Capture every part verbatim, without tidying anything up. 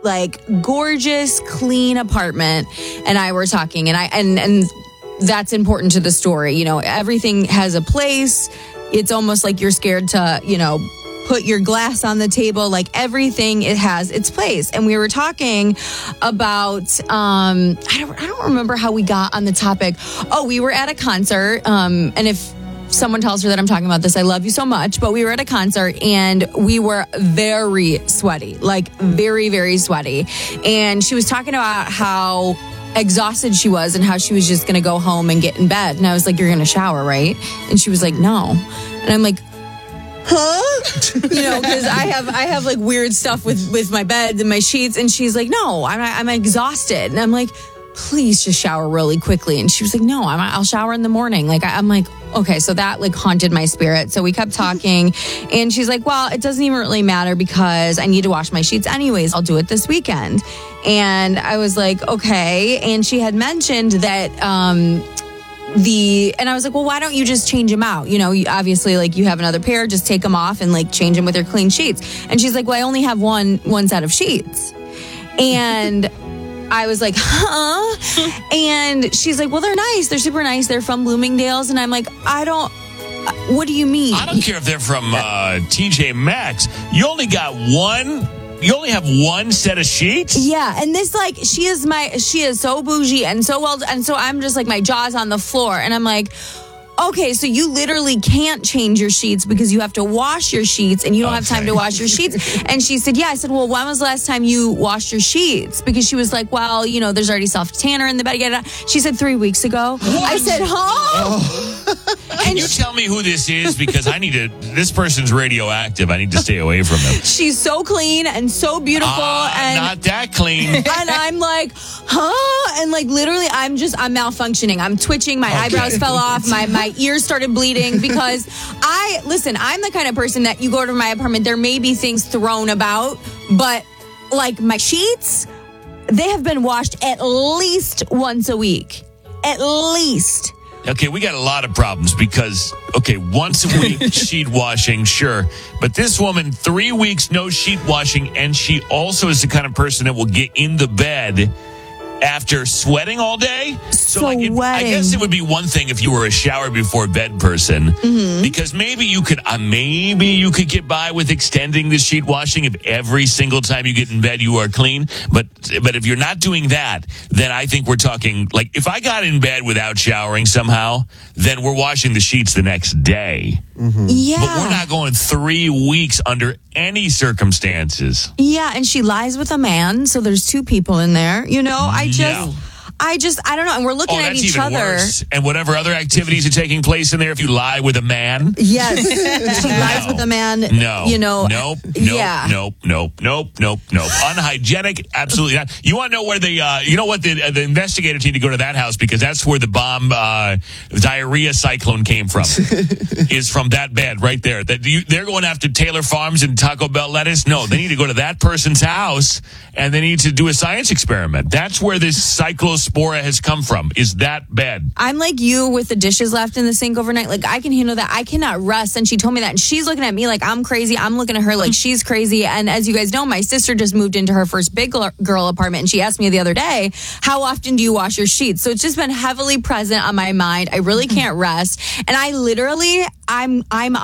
like gorgeous, clean apartment, and I were talking, and I and and that's important to the story. You know, everything has a place. It's almost like you're scared to, you know, put your glass on the table. Like everything, it has its place. And we were talking about, um, I don't, I don't remember how we got on the topic. Oh, we were at a concert, um, and if someone tells her that I'm talking about this, I love you so much. But we were at a concert and we were very sweaty, like very, very sweaty. And she was talking about how exhausted she was and how she was just going to go home and get in bed. And I was like, you're going to shower, right? And she was like, no. And I'm like, huh? You know, because I have I have like weird stuff with, with my bed and my sheets. And she's like, no, I'm I'm exhausted. And I'm like, please just shower really quickly. And she was like, no, I'm, I'll shower in the morning. Like, I, I'm like, okay, so that like haunted my spirit. So we kept talking and she's like, well, it doesn't even really matter because I need to wash my sheets anyways. I'll do it this weekend. And I was like, okay. And she had mentioned that, um, the, and I was like, well, why don't you just change them out? You know, you, obviously like you have another pair, just take them off and like change them with your clean sheets. And she's like, well, I only have one, one set of sheets. And I was like, huh? And she's like, well, they're nice. They're super nice. They're from Bloomingdale's. And I'm like, I don't, what do you mean? I don't care if they're from uh, T J Maxx. You only got one, you only have one set of sheets? Yeah. And this, like, she is my, she is so bougie and so well, and so I'm just like, my jaw's on the floor. And I'm like, okay, so you literally can't change your sheets because you have to wash your sheets and you don't okay. have time to wash your sheets. And she said, yeah. I said, well, when was the last time you washed your sheets? Because she was like, well, you know, there's already self-tanner in the bed. She said three weeks ago. What? I said, huh? Oh. Can you tell me who this is? Because I need to, this person's radioactive. I need to stay away from him. She's so clean and so beautiful. Uh, and not that clean. And I'm like, huh? And like literally, I'm just, I'm malfunctioning. I'm twitching. My okay. eyebrows fell off. My, my ears started bleeding because I, listen, I'm the kind of person that you go to my apartment, there may be things thrown about, but like my sheets, they have been washed at least once a week. At least. Okay, we got a lot of problems because, okay, once a week sheet washing, sure. But this woman, three weeks no sheet washing, and she also is the kind of person that will get in the bed after sweating all day. So like it, I guess it would be one thing if you were a shower before bed person, mm-hmm. because maybe you could, uh, maybe you could get by with extending the sheet washing if every single time you get in bed you are clean. But but if you're not doing that, then I think we're talking like if I got in bed without showering somehow, then we're washing the sheets the next day. Mm-hmm. Yeah, but we're not going three weeks under any circumstances. Yeah, and she lies with a man, so there's two people in there. You know, I just, no. I just, I don't know. And we're looking oh, at that's each even other. Worse. And whatever other activities are taking place in there, if you lie with a man. Yes, she lies no. with a man. No, you know. Nope. Nope. Yeah. Nope. Nope. Nope. Nope. Nope. Unhygienic. Absolutely not. You want to know where the, uh, you know what the uh, the investigators need to go to that house because that's where the bomb uh, diarrhea cyclone came from. Is from that bed right there. That you, they're going after Taylor Farms and Taco Bell lettuce. No, they need to go to that person's house and they need to do a science experiment. That's where this cyclospora has come from. Is that bed? I'm like you with the dishes left in the sink overnight. Like I can handle that. I cannot rest. And she told me that. And she's looking at me like I'm crazy. I'm looking at her like she's crazy. And as you guys know, my sister just moved into her first big girl apartment. And she asked me the other day, how often do you wash your sheets? So it's just been heavily present on my mind. I really can't rest. And I literally, I'm I'm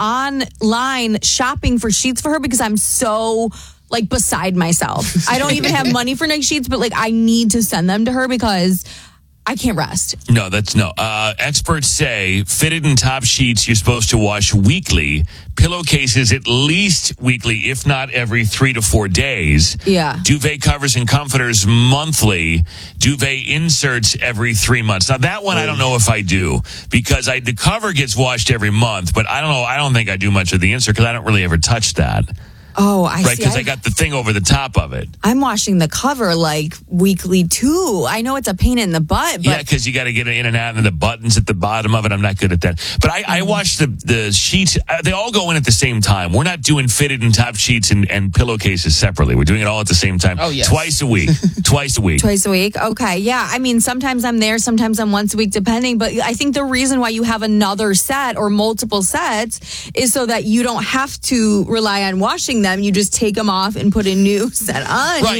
online shopping for sheets for her because I'm so like beside myself. I don't even have money for night sheets, but like I need to send them to her because I can't rest. No, that's no. Uh, experts say fitted and top sheets you're supposed to wash weekly. Pillowcases at least weekly, if not every three to four days. Yeah. Duvet covers and comforters monthly. Duvet inserts every three months. Now that one I don't know if I do because I the cover gets washed every month, but I don't know. I don't think I do much of the insert because I don't really ever touch that. Oh, I right, see. because I got the thing over the top of it. I'm washing the cover like weekly too. I know it's a pain in the butt, but yeah, because you got to get it in and out, and the buttons at the bottom of it. I'm not good at that. But I, I wash the the sheets. Uh, they all go in at the same time. We're not doing fitted and top sheets and, and pillowcases separately. We're doing it all at the same time. Oh yes, twice a week. Twice a week. Twice a week. Okay, yeah. I mean, sometimes I'm there, sometimes I'm once a week, depending. But I think the reason why you have another set or multiple sets is so that you don't have to rely on washing them. You just take them off and put a new set on. Right.